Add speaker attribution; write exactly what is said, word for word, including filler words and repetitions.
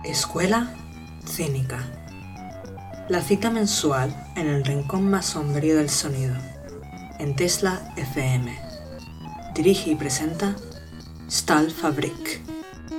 Speaker 1: Escuela Cínica. La cita mensual en el rincón más sombrío del sonido, en Tesla F M. Dirige y presenta Stahl Fabrik.